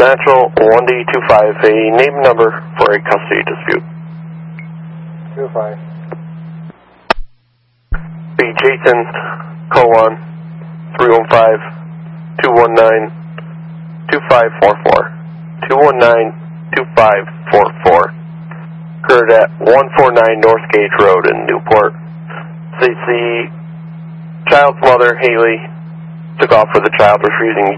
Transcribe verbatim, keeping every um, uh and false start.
Natural one D two five, a name number for a custody dispute. two five. B. Jason, colon, three one five, two one nine, two five four four. two one nine, two five four four. Occurred at one forty-nine North Gage Road in Newport. Says the child's mother, Haley, took off with the child, refusing